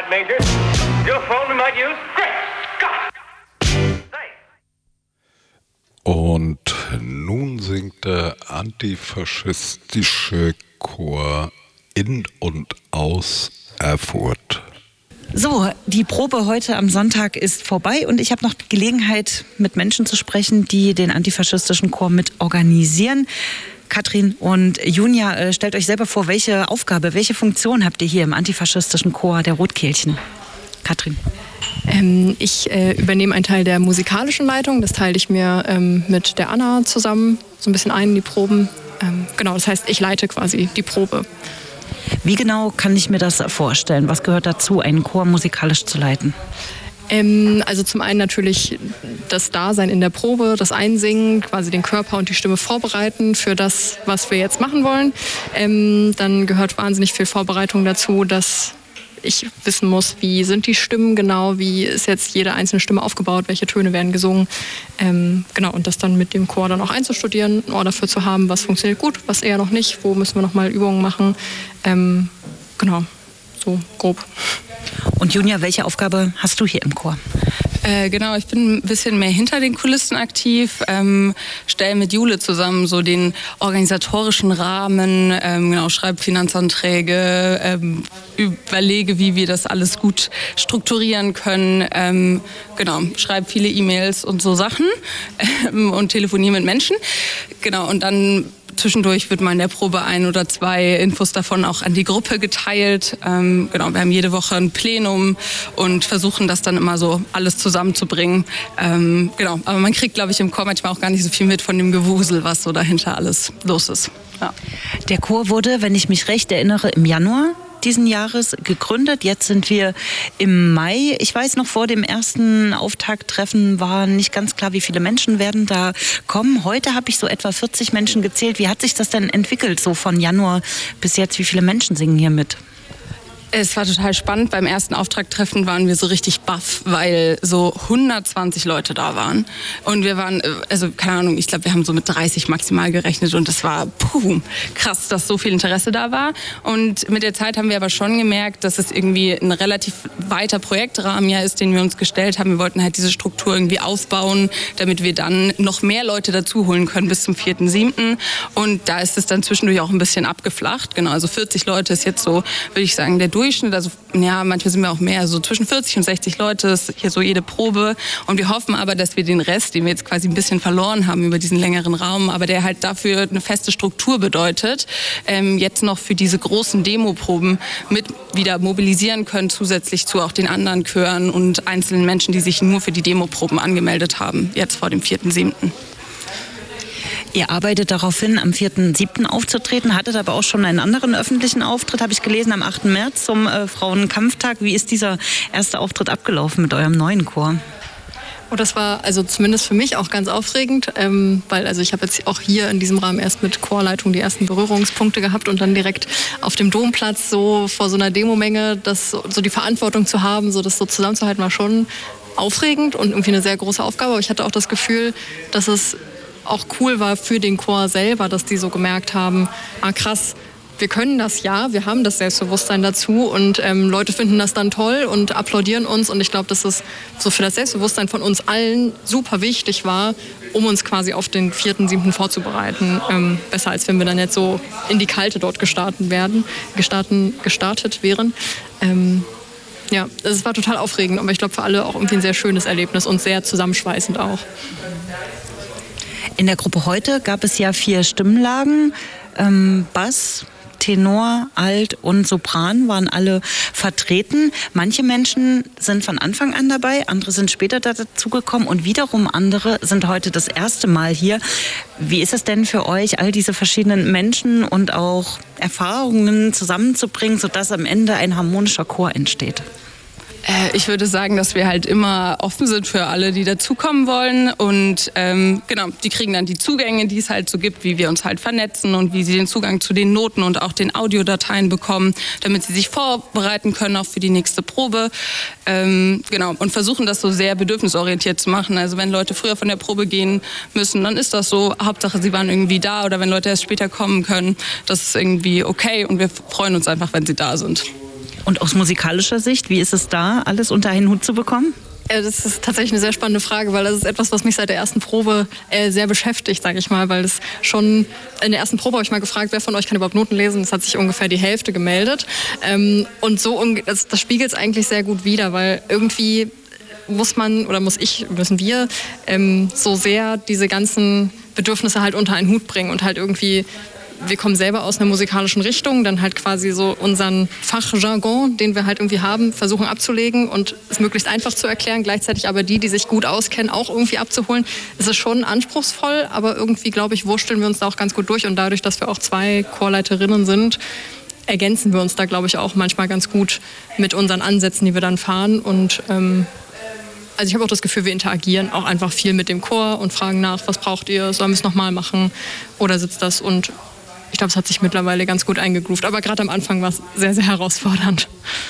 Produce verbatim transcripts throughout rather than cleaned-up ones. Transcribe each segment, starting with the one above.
Major. Your phone we might use. Great Scott! Und nun singt der antifaschistische Chor in und aus Erfurt. So, die Probe heute am Sonntag ist vorbei und ich habe noch die Gelegenheit, mit Menschen zu sprechen, die den antifaschistischen Chor mit organisieren. Katrin und Junia, äh, stellt euch selber vor, welche Aufgabe, welche Funktion habt ihr hier im antifaschistischen Chor der Rotkehlchen? Katrin. Ähm, ich äh, übernehme einen Teil der musikalischen Leitung. Das teile ich mir ähm, mit der Anna zusammen so ein bisschen ein in die Proben. Ähm, genau, das heißt, ich leite quasi die Probe. Wie genau kann ich mir das vorstellen? Was gehört dazu, einen Chor musikalisch zu leiten? Ähm, also zum einen natürlich das Dasein in der Probe, das Einsingen, quasi den Körper und die Stimme vorbereiten für das, was wir jetzt machen wollen. Ähm, dann gehört wahnsinnig viel Vorbereitung dazu, dass ich wissen muss, wie sind die Stimmen genau, wie ist jetzt jede einzelne Stimme aufgebaut, welche Töne werden gesungen. Ähm, genau, und das dann mit dem Chor dann auch einzustudieren, ein Ohr dafür zu haben, was funktioniert gut, was eher noch nicht, wo müssen wir nochmal Übungen machen. Ähm, genau, so grob. Und Junia, welche Aufgabe hast du hier im Chor? Äh, genau, ich bin ein bisschen mehr hinter den Kulissen aktiv, ähm, stelle mit Jule zusammen so den organisatorischen Rahmen, ähm, genau, schreibe Finanzanträge, ähm, überlege, wie wir das alles gut strukturieren können, ähm, genau, schreibe viele E-Mails und so Sachen ähm, und telefoniere mit Menschen, genau, und dann zwischendurch wird mal in der Probe ein oder zwei Infos davon auch an die Gruppe geteilt. Ähm, genau, wir haben jede Woche ein Plenum und versuchen das dann immer so alles zusammenzubringen. Ähm, genau, aber man kriegt, glaube ich, im Chor manchmal auch gar nicht so viel mit von dem Gewusel, was so dahinter alles los ist. Ja. Der Chor wurde, wenn ich mich recht erinnere, im Januar diesen Jahres gegründet. Jetzt sind wir im Mai. Ich weiß noch, vor dem ersten Auftakttreffen war nicht ganz klar, wie viele Menschen werden da kommen. Heute habe ich so etwa vierzig Menschen gezählt. Wie hat sich das denn entwickelt, so von Januar bis jetzt? Wie viele Menschen singen hier mit? Es war total spannend. Beim ersten Auftakttreffen waren wir so richtig baff, weil so hundertzwanzig Leute da waren. Und wir waren, also keine Ahnung, ich glaube, wir haben so mit dreißig maximal gerechnet. Und das war puh, krass, dass so viel Interesse da war. Und mit der Zeit haben wir aber schon gemerkt, dass es irgendwie ein relativ weiter Projektrahmen ja ist, den wir uns gestellt haben. Wir wollten halt diese Struktur irgendwie aufbauen, damit wir dann noch mehr Leute dazu holen können bis zum vierten siebten Und da ist es dann zwischendurch auch ein bisschen abgeflacht. Genau, also vierzig Leute ist jetzt so, würde ich sagen, der Durchschnitt, also ja, manchmal sind wir auch mehr, so zwischen vierzig und sechzig Leute ist hier so jede Probe und wir hoffen aber, dass wir den Rest, den wir jetzt quasi ein bisschen verloren haben über diesen längeren Raum, aber der halt dafür eine feste Struktur bedeutet, ähm, jetzt noch für diese großen Demoproben mit wieder mobilisieren können, zusätzlich zu auch den anderen Chören und einzelnen Menschen, die sich nur für die Demoproben angemeldet haben, jetzt vor dem vierten siebten Ihr arbeitet darauf hin, am vierten siebten aufzutreten, hattet aber auch schon einen anderen öffentlichen Auftritt, habe ich gelesen, am achten März zum äh, Frauenkampftag. Wie ist dieser erste Auftritt abgelaufen mit eurem neuen Chor? Oh, das war also zumindest für mich auch ganz aufregend, ähm, weil also ich habe jetzt auch hier in diesem Rahmen erst mit Chorleitung die ersten Berührungspunkte gehabt und dann direkt auf dem Domplatz so vor so einer Demomenge, das so, so die Verantwortung zu haben, so das so zusammenzuhalten, war schon aufregend und irgendwie eine sehr große Aufgabe. Aber ich hatte auch das Gefühl, dass es auch cool war für den Chor selber, dass die so gemerkt haben, ah krass, wir können das ja, wir haben das Selbstbewusstsein dazu und ähm, Leute finden das dann toll und applaudieren uns und ich glaube, dass es so für das Selbstbewusstsein von uns allen super wichtig war, um uns quasi auf den vierten siebten vorzubereiten. Ähm, besser als wenn wir dann jetzt so in die Kalte dort gestartet werden, gestarten, gestartet wären. Ähm, ja, es war total aufregend, aber ich glaube für alle auch irgendwie ein sehr schönes Erlebnis und sehr zusammenschweißend auch. In der Gruppe heute gab es ja vier Stimmlagen, ähm, Bass, Tenor, Alt und Sopran waren alle vertreten. Manche Menschen sind von Anfang an dabei, andere sind später dazugekommen und wiederum andere sind heute das erste Mal hier. Wie ist es denn für euch, all diese verschiedenen Menschen und auch Erfahrungen zusammenzubringen, sodass am Ende ein harmonischer Chor entsteht? Ich würde sagen, dass wir halt immer offen sind für alle, die dazukommen wollen und ähm, genau, die kriegen dann die Zugänge, die es halt so gibt, wie wir uns halt vernetzen und wie sie den Zugang zu den Noten und auch den Audiodateien bekommen, damit sie sich vorbereiten können auch für die nächste Probe. Ähm, genau, und versuchen das so sehr bedürfnisorientiert zu machen. Also wenn Leute früher von der Probe gehen müssen, dann ist das so. Hauptsache, sie waren irgendwie da oder wenn Leute erst später kommen können, das ist irgendwie okay und wir freuen uns einfach, wenn sie da sind. Und aus musikalischer Sicht, wie ist es da, alles unter einen Hut zu bekommen? Ja, das ist tatsächlich eine sehr spannende Frage, weil das ist etwas, was mich seit der ersten Probe äh, sehr beschäftigt, sage ich mal, weil das schon in der ersten Probe habe ich mal gefragt, wer von euch kann überhaupt Noten lesen. Es hat sich ungefähr die Hälfte gemeldet ähm, und so das, das spiegelt es eigentlich sehr gut wider, weil irgendwie muss man oder muss ich, müssen wir ähm, so sehr diese ganzen Bedürfnisse halt unter einen Hut bringen und halt irgendwie wir kommen selber aus einer musikalischen Richtung, dann halt quasi so unseren Fachjargon, den wir halt irgendwie haben, versuchen abzulegen und es möglichst einfach zu erklären, gleichzeitig aber die, die sich gut auskennen, auch irgendwie abzuholen. Es ist schon anspruchsvoll, aber irgendwie, glaube ich, wursteln wir uns da auch ganz gut durch und dadurch, dass wir auch zwei Chorleiterinnen sind, ergänzen wir uns da, glaube ich, auch manchmal ganz gut mit unseren Ansätzen, die wir dann fahren und ähm, also ich habe auch das Gefühl, wir interagieren auch einfach viel mit dem Chor und fragen nach, was braucht ihr, sollen wir es nochmal machen oder sitzt das und ich glaube, es hat sich mittlerweile ganz gut eingegroovt. Aber gerade am Anfang war es sehr, sehr herausfordernd.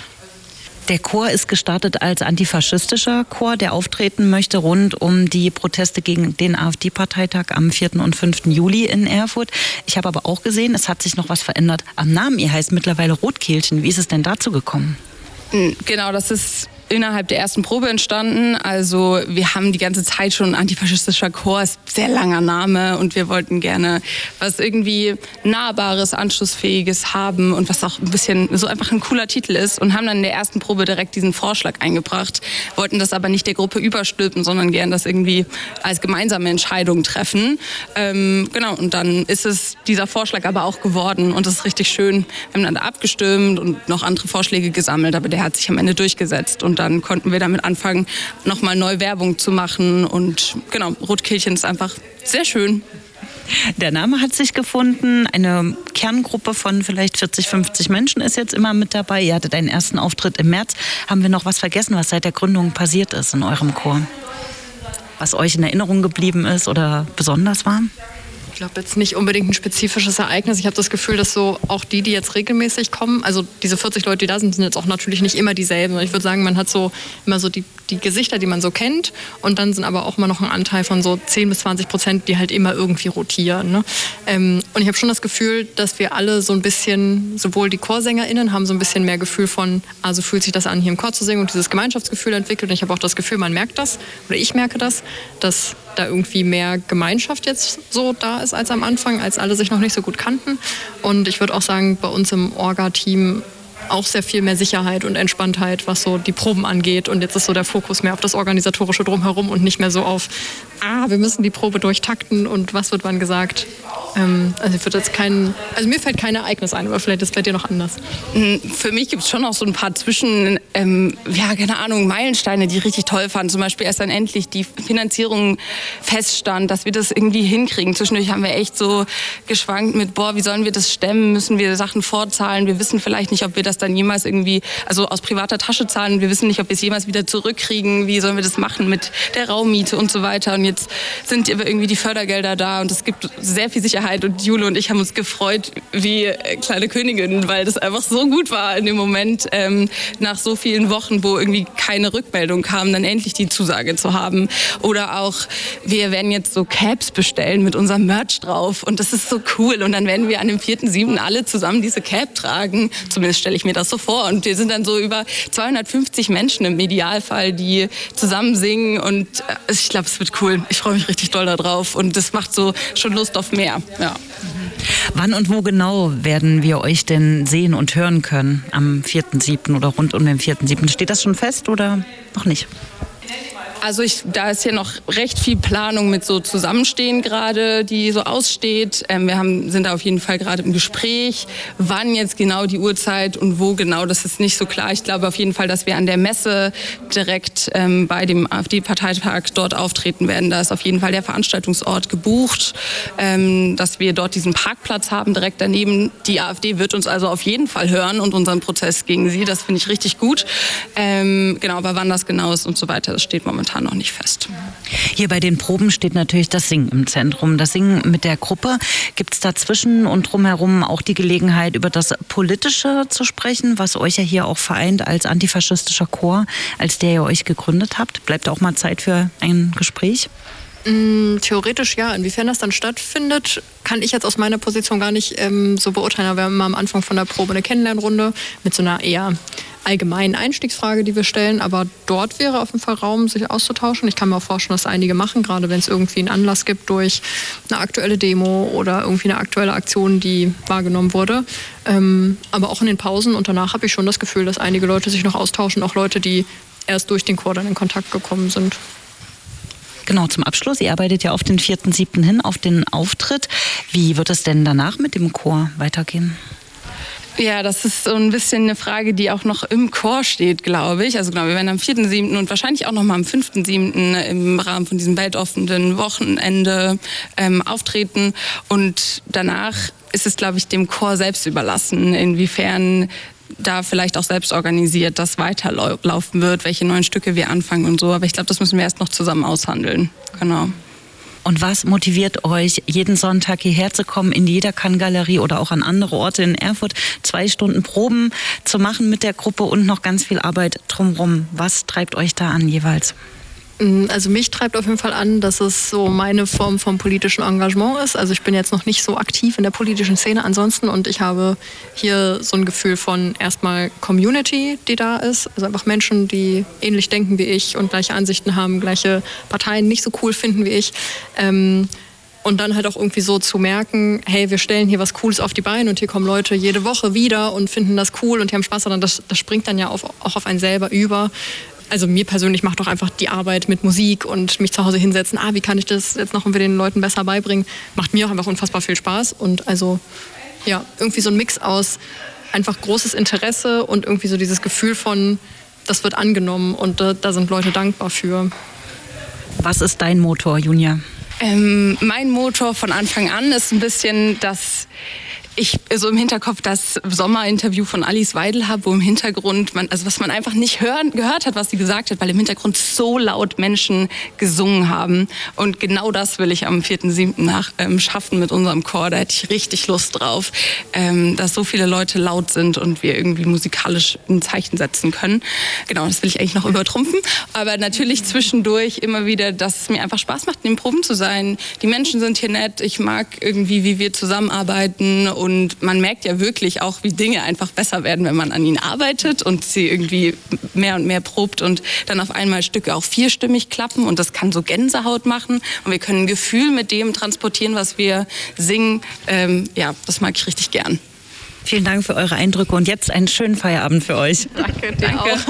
Der Chor ist gestartet als antifaschistischer Chor, der auftreten möchte rund um die Proteste gegen den AfD-Parteitag am vierten und fünften Juli in Erfurt. Ich habe aber auch gesehen, es hat sich noch was verändert am Namen. Ihr heißt mittlerweile Rotkehlchen. Wie ist es denn dazu gekommen? Genau, das ist innerhalb der ersten Probe entstanden. Also wir haben die ganze Zeit schon antifaschistischer Chor, ist ein sehr langer Name und wir wollten gerne was irgendwie Nahbares, Anschlussfähiges haben und was auch ein bisschen so einfach ein cooler Titel ist und haben dann in der ersten Probe direkt diesen Vorschlag eingebracht, wollten das aber nicht der Gruppe überstülpen, sondern gerne das irgendwie als gemeinsame Entscheidung treffen. Ähm, genau, und dann ist es dieser Vorschlag aber auch geworden und das ist richtig schön. Wir haben dann da abgestimmt und noch andere Vorschläge gesammelt, aber der hat sich am Ende durchgesetzt und dann konnten wir damit anfangen, nochmal neu Werbung zu machen. Und genau, Rotkehlchen ist einfach sehr schön. Der Name hat sich gefunden. Eine Kerngruppe von vielleicht vierzig, fünfzig Menschen ist jetzt immer mit dabei. Ihr hattet einen ersten Auftritt im März. Haben wir noch was vergessen, was seit der Gründung passiert ist in eurem Chor? Was euch in Erinnerung geblieben ist oder besonders war? Ich glaube jetzt nicht unbedingt ein spezifisches Ereignis. Ich habe das Gefühl, dass so auch die, die jetzt regelmäßig kommen, also diese vierzig Leute, die da sind, sind jetzt auch natürlich nicht immer dieselben. Ich würde sagen, man hat so immer so die, die Gesichter, die man so kennt und dann sind aber auch immer noch ein Anteil von so zehn bis zwanzig Prozent, die halt immer irgendwie rotieren. Ne? Ähm, und ich habe schon das Gefühl, dass wir alle so ein bisschen, sowohl die ChorsängerInnen haben so ein bisschen mehr Gefühl von, also fühlt sich das an, hier im Chor zu singen und dieses Gemeinschaftsgefühl entwickelt. Und ich habe auch das Gefühl, man merkt das, oder ich merke das, dass da irgendwie mehr Gemeinschaft jetzt so da ist als am Anfang, als alle sich noch nicht so gut kannten. Und ich würde auch sagen, bei uns im Orga-Team auch sehr viel mehr Sicherheit und Entspanntheit, was so die Proben angeht. Und jetzt ist so der Fokus mehr auf das Organisatorische drumherum und nicht mehr so auf, ah, wir müssen die Probe durchtakten und was wird wann gesagt. Ähm, also, ich würde jetzt kein, also mir fällt kein Ereignis ein, aber vielleicht ist es bei dir noch anders. Für mich gibt es schon noch so ein paar Zwischen, ähm, ja, keine Ahnung, Meilensteine, die ich richtig toll fand. Zum Beispiel, als dann endlich die Finanzierung feststand, dass wir das irgendwie hinkriegen. Zwischendurch haben wir echt so geschwankt mit, boah, wie sollen wir das stemmen? Müssen wir Sachen vorzahlen? Wir wissen vielleicht nicht, ob wir das dann jemals irgendwie, also aus privater Tasche zahlen. Wir wissen nicht, ob wir es jemals wieder zurückkriegen. Wie sollen wir das machen mit der Raummiete und so weiter? Und jetzt sind irgendwie die Fördergelder da und es gibt sehr viel Sicherheit. Und Jule und ich haben uns gefreut wie kleine Königinnen, weil das einfach so gut war in dem Moment, ähm, nach so vielen Wochen, wo irgendwie keine Rückmeldung kam, dann endlich die Zusage zu haben. Oder auch, wir werden jetzt so Caps bestellen mit unserem Merch drauf und das ist so cool. Und dann werden wir an dem vierten siebten alle zusammen diese Cap tragen. Zumindest stelle ich mir das so vor. Und wir sind dann so über zweihundertfünfzig Menschen im Idealfall, die zusammen singen. Und ich glaube, es wird cool. Ich freue mich richtig doll darauf. Und das macht so schon Lust auf mehr. Ja. Wann und wo genau werden wir euch denn sehen und hören können am vierten siebten oder rund um den vierten siebten? Steht das schon fest oder noch nicht? Also ich, da ist hier noch recht viel Planung mit so Zusammenstehen gerade, die so aussteht. Ähm, wir haben, sind da auf jeden Fall gerade im Gespräch. Wann jetzt genau die Uhrzeit und wo genau, das ist nicht so klar. Ich glaube auf jeden Fall, dass wir an der Messe direkt ähm, bei dem AfD-Parteitag dort auftreten werden. Da ist auf jeden Fall der Veranstaltungsort gebucht, ähm, dass wir dort diesen Parkplatz haben direkt daneben. Die AfD wird uns also auf jeden Fall hören und unseren Prozess gegen sie. Das finde ich richtig gut. Ähm, genau, aber wann das genau ist und so weiter, das steht momentan noch nicht fest. Hier bei den Proben steht natürlich das Singen im Zentrum. Das Singen mit der Gruppe. Gibt es dazwischen und drumherum auch die Gelegenheit, über das Politische zu sprechen, was euch ja hier auch vereint als antifaschistischer Chor, als der ihr euch gegründet habt? Bleibt auch mal Zeit für ein Gespräch? Theoretisch ja. Inwiefern das dann stattfindet, kann ich jetzt aus meiner Position gar nicht ähm, so beurteilen. Wir haben immer am Anfang von der Probe eine Kennenlernrunde mit so einer eher allgemeinen Einstiegsfrage, die wir stellen. Aber dort wäre auf jeden Fall Raum, sich auszutauschen. Ich kann mir auch vorstellen, dass einige machen, gerade wenn es irgendwie einen Anlass gibt durch eine aktuelle Demo oder irgendwie eine aktuelle Aktion, die wahrgenommen wurde. Ähm, aber auch in den Pausen und danach habe ich schon das Gefühl, dass einige Leute sich noch austauschen, auch Leute, die erst durch den Chor dann in Kontakt gekommen sind. Genau, zum Abschluss. Ihr arbeitet ja auf den vierten siebten hin, auf den Auftritt. Wie wird es denn danach mit dem Chor weitergehen? Ja, das ist so ein bisschen eine Frage, die auch noch im Chor steht, glaube ich. Also genau, wir werden am vierten siebten und wahrscheinlich auch noch mal am fünften siebten im Rahmen von diesem weltoffenen Wochenende ähm, auftreten. Und danach ist es, glaube ich, dem Chor selbst überlassen, inwiefern da vielleicht auch selbst organisiert das weiterlaufen wird, welche neuen Stücke wir anfangen und so. Aber ich glaube, das müssen wir erst noch zusammen aushandeln. Genau. Und was motiviert euch, jeden Sonntag hierher zu kommen, in die Jederkann-Galerie oder auch an andere Orte in Erfurt, zwei Stunden Proben zu machen mit der Gruppe und noch ganz viel Arbeit drumherum? Was treibt euch da an jeweils? Also mich treibt auf jeden Fall an, dass es so meine Form von politischem Engagement ist. Also ich bin jetzt noch nicht so aktiv in der politischen Szene ansonsten und ich habe hier so ein Gefühl von erstmal Community, die da ist. Also einfach Menschen, die ähnlich denken wie ich und gleiche Ansichten haben, gleiche Parteien nicht so cool finden wie ich. Ähm, Und dann halt auch irgendwie so zu merken, hey, wir stellen hier was Cooles auf die Beine und hier kommen Leute jede Woche wieder und finden das cool und die haben Spaß daran. Das, das springt dann ja auf, auch auf einen selber über. Also mir persönlich macht doch einfach die Arbeit mit Musik und mich zu Hause hinsetzen, ah, wie kann ich das jetzt noch irgendwie den Leuten besser beibringen, macht mir auch einfach unfassbar viel Spaß. Und also, ja, irgendwie so ein Mix aus einfach großes Interesse und irgendwie so dieses Gefühl von, das wird angenommen und da, da sind Leute dankbar für. Was ist dein Motor, Junia? Ähm, mein Motor von Anfang an ist ein bisschen, dass ich so im Hinterkopf das Sommerinterview von Alice Weidel habe, wo im Hintergrund, man, also was man einfach nicht hören, gehört hat, was sie gesagt hat, weil im Hintergrund so laut Menschen gesungen haben. Und genau das will ich am vierten siebten nach ähm, schaffen mit unserem Chor. Da hätte ich richtig Lust drauf, ähm, dass so viele Leute laut sind und wir irgendwie musikalisch ein Zeichen setzen können. Genau, das will ich eigentlich noch übertrumpfen. Aber natürlich zwischendurch immer wieder, dass es mir einfach Spaß macht, in den Proben zu sein. Die Menschen sind hier nett. Ich mag irgendwie, wie wir zusammenarbeiten. Und man merkt ja wirklich auch, wie Dinge einfach besser werden, wenn man an ihnen arbeitet und sie irgendwie mehr und mehr probt und dann auf einmal Stücke auch vierstimmig klappen und das kann so Gänsehaut machen und wir können ein Gefühl mit dem transportieren, was wir singen. Ähm, ja, das mag ich richtig gern. Vielen Dank für eure Eindrücke und jetzt einen schönen Feierabend für euch. Danke, dir Danke. auch.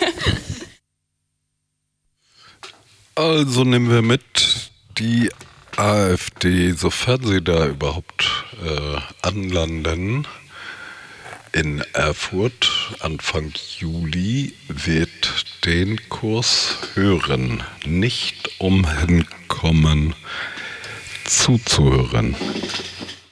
Also nehmen wir mit, die AfD, sofern sie da überhaupt äh, anlanden, in Erfurt Anfang Juli, wird den Kurs hören, nicht umhin kommen zuzuhören.